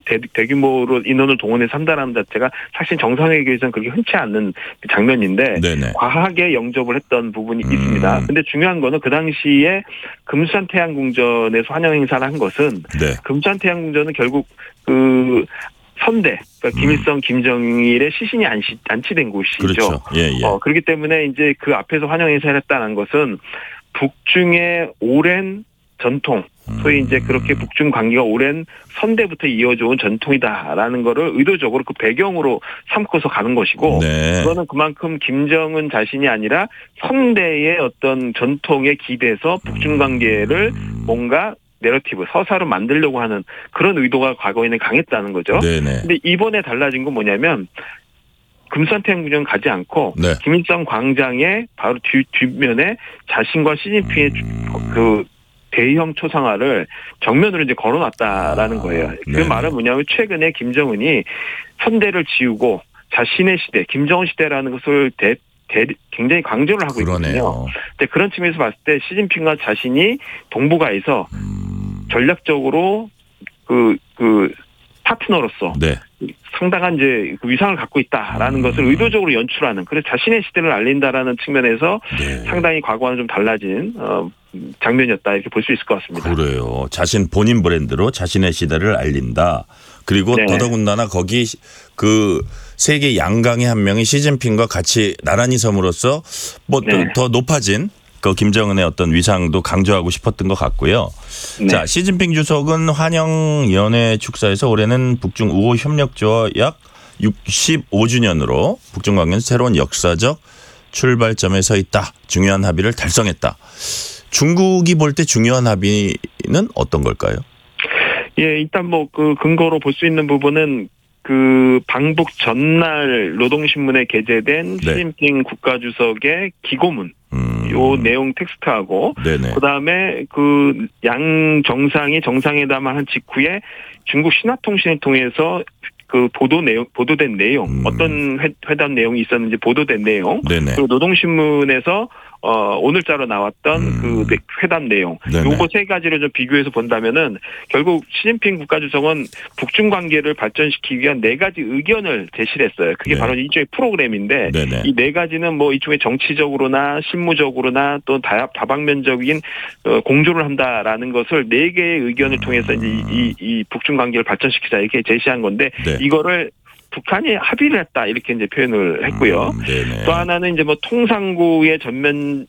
대규모로 인원을 동원해서 한다는 자체가 사실 정상회계에서는 그렇게 흔치 않는 장면인데 네네. 과하게 영접을 했던 부분이 있습니다. 근데 중요한 거는 그 당시에 금수산 태양궁전에서 환영 행사를 한 것은 네. 금수산 태양궁전은 결국 그 선대, 그러니까 김일성, 김정일의 시신이 안치된 곳이죠. 그렇죠. 예. 그렇기 때문에 이제 그 앞에서 환영 행사를 했다는 것은 북중의 오랜 전통, 소위 이제 그렇게 북중 관계가 오랜 선대부터 이어져 온 전통이다라는 거를 의도적으로 그 배경으로 삼고서 가는 것이고, 네. 그거는 그만큼 김정은 자신이 아니라 선대의 어떤 전통에 기대서 북중 관계를 뭔가 내러티브, 서사로 만들려고 하는 그런 의도가 과거에는 강했다는 거죠. 네네. 근데 이번에 달라진 건 뭐냐면 금수산 태양궁전 가지 않고 네. 김일성 광장의 바로 뒷면에 자신과 시진핑의 그 대형 초상화를 정면으로 이제 걸어놨다라는 거예요. 그 네네. 말은 뭐냐면 최근에 김정은이 선대를 지우고 자신의 시대, 김정은 시대라는 것을 굉장히 강조를 하고 그러네요. 있거든요. 근데 그런 측면에서 봤을 때 시진핑과 자신이 동북아에서 전략적으로 그 파트너로서 네. 상당한 이제 그 위상을 갖고 있다라는 것을 의도적으로 연출하는, 그래서 자신의 시대를 알린다라는 측면에서 네. 상당히 과거와는 좀 달라진 장면이었다 이렇게 볼 수 있을 것 같습니다. 그래요. 자신 본인 브랜드로 자신의 시대를 알린다. 그리고 네. 더더군다나 거기 그 세계 양강의 한 명이 시진핑과 같이 나란히 섬으로써 뭐 네. 더 높아진 그 김정은의 어떤 위상도 강조하고 싶었던 것 같고요. 네. 자, 시진핑 주석은 환영연회 축사에서 올해는 북중 우호 협력조화 약 65주년으로 북중 관계는 새로운 역사적 출발점에 서 있다. 중요한 합의를 달성했다. 중국이 볼 때 중요한 합의는 어떤 걸까요? 예, 일단 뭐 그 근거로 볼 수 있는 부분은 그 방북 전날 노동신문에 게재된 네. 시진핑 국가주석의 기고문, 요 내용 텍스트하고, 네네. 그다음에 그 양 정상이 정상회담을 한 직후에 중국 신화통신을 통해서 그 보도된 내용, 어떤 회담 내용이 있었는지 보도된 내용, 네네. 그리고 노동신문에서 오늘자로 나왔던 그 회담 내용, 네네. 요거 세 가지를 좀 비교해서 본다면은 결국 시진핑 국가주석은 북중 관계를 발전시키기 위한 네 가지 의견을 제시를 했어요. 그게 네. 바로 일종의 프로그램인데, 네네. 이 네 가지는 뭐 일종의 정치적으로나 실무적으로나 또 다방면적인 공조를 한다라는 것을 네 개의 의견을 통해서 이제 이 북중 관계를 발전시키자 이렇게 제시한 건데, 네. 이거를 북한이 합의를 했다 이렇게 이제 표현을 했고요. 네네. 또 하나는 이제 뭐 통상구의 전면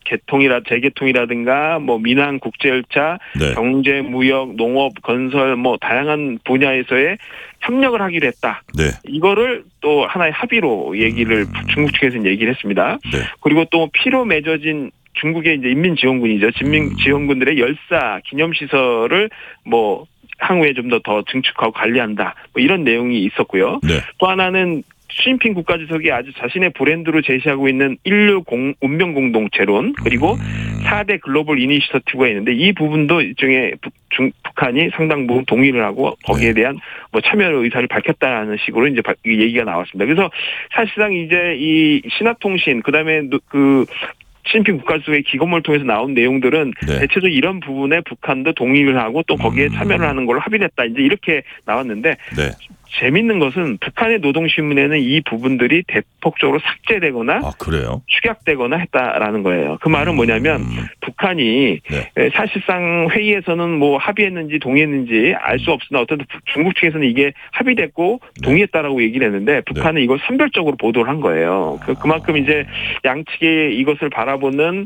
재개통이라든가 뭐 민항 국제열차, 네. 경제, 무역, 농업, 건설 뭐 다양한 분야에서의 협력을 하기로 했다. 네. 이거를 또 하나의 합의로 얘기를 중국 측에서는 얘기를 했습니다. 네. 그리고 또 피로 맺어진 중국의 이제 인민지원군이죠. 지원군들의 열사 기념시설을 뭐 향후에 좀 더 증축하고 관리한다. 뭐 이런 내용이 있었고요. 네. 또 하나는 시진핑 국가주석이 아주 자신의 브랜드로 제시하고 있는 인류 운명 공동체론, 그리고 4대 글로벌 이니셔티브가 있는데 이 부분도 일종의 북한이 상당 부분 동의를 하고 거기에 대한 뭐 참여 의사를 밝혔다는 식으로 이제 얘기가 나왔습니다. 그래서 사실상 이제 이 신화통신 그다음에 그 시진핑 국가주석의 기고문을 통해서 나온 내용들은 네. 대체적으로 이런 부분에 북한도 동의를 하고 또 거기에 참여를 하는 걸로 합의를 했다. 이제 이렇게 나왔는데, 네. 재밌는 것은 북한의 노동신문에는 이 부분들이 대폭적으로 삭제되거나 그래요? 축약되거나 했다라는 거예요. 그 말은 뭐냐면 북한이 네. 사실상 회의에서는 뭐 합의했는지 동의했는지 알 수 없으나 어쨌든 중국 측에서는 이게 합의됐고 동의했다라고 얘기를 했는데 북한은 이걸 선별적으로 보도를 한 거예요. 그만큼 이제 양측이 이것을 바라보는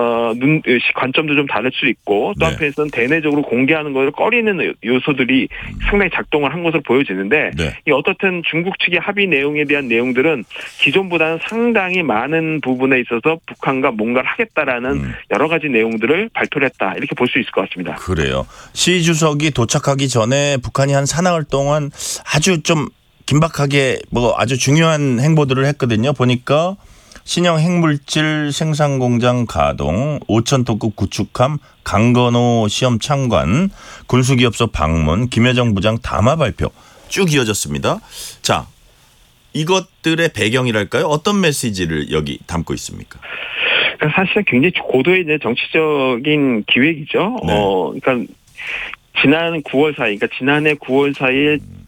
관점도 좀 다를 수 있고, 또 한편에서는 대내적으로 공개하는 것을 꺼리는 요소들이 상당히 작동을 한 것으로 보여지는데, 이 어떻든 중국 측의 합의 내용에 대한 내용들은 기존보다는 상당히 많은 부분에 있어서 북한과 뭔가를 하겠다라는 여러 가지 내용들을 발표를 했다 이렇게 볼 수 있을 것 같습니다. 그래요. 시 주석이 도착하기 전에 북한이 한 사나흘 동안 아주 좀 긴박하게 뭐 아주 중요한 행보들을 했거든요. 보니까 신형 핵물질 생산 공장 가동, 5,000톤급 구축함 강건호 시험 참관, 군수기업소 방문, 김여정 부장 담화 발표 쭉 이어졌습니다. 자, 이것들의 배경이랄까요? 어떤 메시지를 여기 담고 있습니까? 사실은 굉장히 고도의 이제 정치적인 기획이죠. 네. 그러니까 지난 9월 4일, 그러니까 지난해 9월 4일